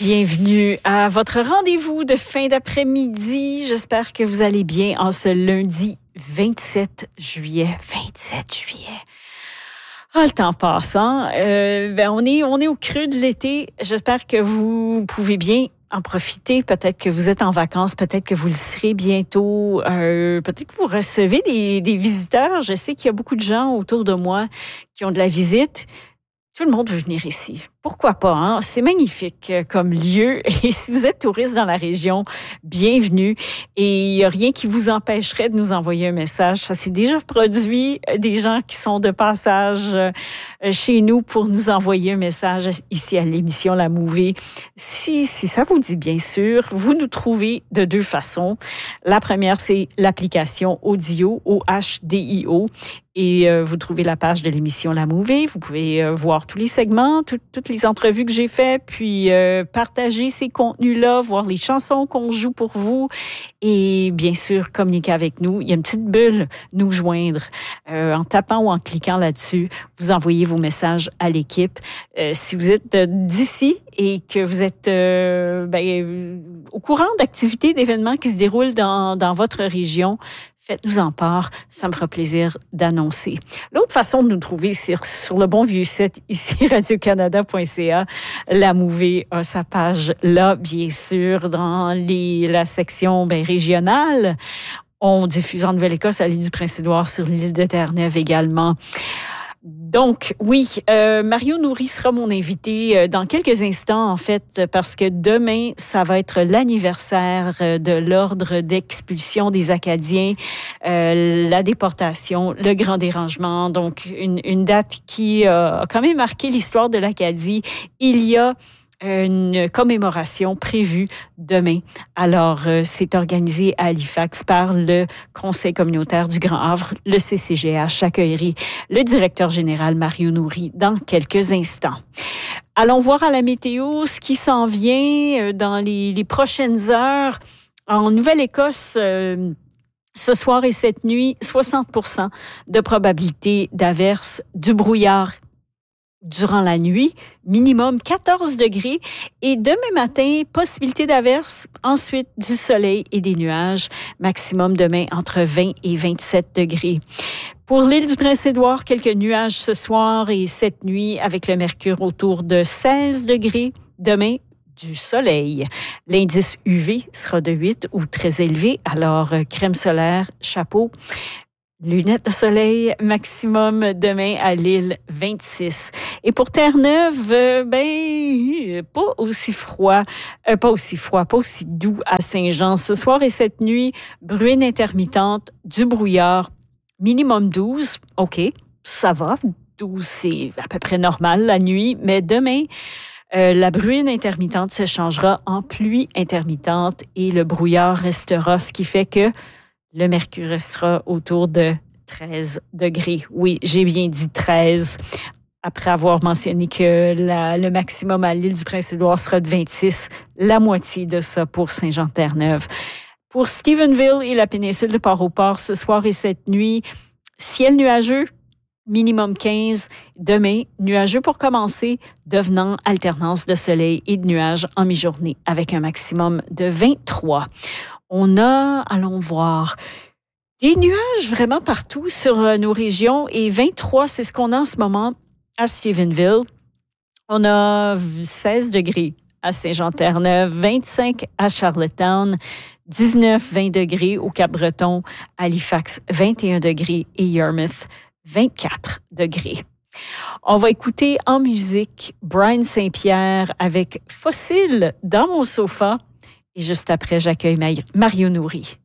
Bienvenue à votre rendez-vous de fin d'après-midi. J'espère que vous allez bien en ce lundi 27 juillet. 27 juillet. Ah, le temps passe, hein? On est au creux de l'été. J'espère que vous pouvez bien en profiter. Peut-être que vous êtes en vacances, peut-être que vous le serez bientôt. Peut-être que vous recevez des visiteurs. Je sais qu'il y a beaucoup de gens autour de moi qui ont de la visite. Tout le monde veut venir ici. Pourquoi pas, hein? C'est magnifique comme lieu. Et si vous êtes touriste dans la région, bienvenue. Et il n'y a rien qui vous empêcherait de nous envoyer un message. Ça s'est déjà produit. Des gens qui sont de passage chez nous pour nous envoyer un message ici à l'émission La Mouvée. Si ça vous dit, bien sûr, vous nous trouvez de deux façons. La première, c'est l'application Audio, OHDIO. Et vous trouvez la page de l'émission La Mouvée. Vous pouvez voir tous les segments, toutes les entrevues que j'ai faites, puis partager ces contenus-là, voir les chansons qu'on joue pour vous et bien sûr communiquer avec nous. Il y a une petite bulle, nous joindre. En tapant ou en cliquant là-dessus, vous envoyez vos messages à l'équipe. Si vous êtes d'ici et que vous êtes au courant d'activités, d'événements qui se déroulent dans votre région, faites-nous en part, ça me fera plaisir d'annoncer. L'autre façon de nous trouver, c'est sur le bon vieux site, ici, radiocanada.ca. La Mouvée a sa page là, bien sûr, dans la section régionale. On diffuse en Nouvelle-Écosse, à l'île du Prince-Édouard, sur l'île de Terre-Neuve également. Donc, oui, Mario Nourri sera mon invité dans quelques instants, en fait, parce que demain, ça va être l'anniversaire de l'ordre d'expulsion des Acadiens, la déportation, le grand dérangement. Donc, une date qui a quand même marqué l'histoire de l'Acadie. Il y a une commémoration prévue demain. Alors, c'est organisé à Halifax par le Conseil communautaire du Grand Havre. Le CCGH accueillerait le directeur général Mario Nourri dans quelques instants. Allons voir à la météo ce qui s'en vient dans les prochaines heures. En Nouvelle-Écosse, ce soir et cette nuit, 60% de probabilité d'averse, du brouillard durant la nuit, minimum 14 degrés. Et demain matin, possibilité d'averse, ensuite du soleil et des nuages. Maximum demain entre 20 et 27 degrés. Pour l'île du Prince-Édouard, quelques nuages ce soir et cette nuit avec le mercure autour de 16 degrés. Demain, du soleil. L'indice UV sera de 8 ou très élevé. Alors, crème solaire, chapeau. Lunettes de soleil, maximum demain à l'île 26. Et pour Terre-Neuve, pas aussi doux à Saint-Jean. Ce soir et cette nuit, bruine intermittente, du brouillard, minimum 12. OK, ça va. 12, c'est à peu près normal la nuit. Mais demain, la bruine intermittente se changera en pluie intermittente et le brouillard restera, ce qui fait que le mercure restera autour de 13 degrés. Oui, j'ai bien dit 13. Après avoir mentionné que le maximum à l'île du Prince-Édouard sera de 26, la moitié de ça pour Saint-Jean-Terre-Neuve. Pour Stephenville et la péninsule de Port-au-Port, ce soir et cette nuit, ciel nuageux, minimum 15. Demain, nuageux pour commencer, devenant alternance de soleil et de nuages en mi-journée avec un maximum de 23. On a, allons voir, des nuages vraiment partout sur nos régions et 23, c'est ce qu'on a en ce moment à Stephenville. On a 16 degrés à Saint-Jean-Terre-Neuve, 25 à Charlottetown, 19-20 degrés au Cap-Breton, Halifax 21 degrés et Yarmouth 24 degrés. On va écouter en musique Brian Saint-Pierre avec Fossile dans mon sofa. Et juste après, j'accueille Mario Nourri.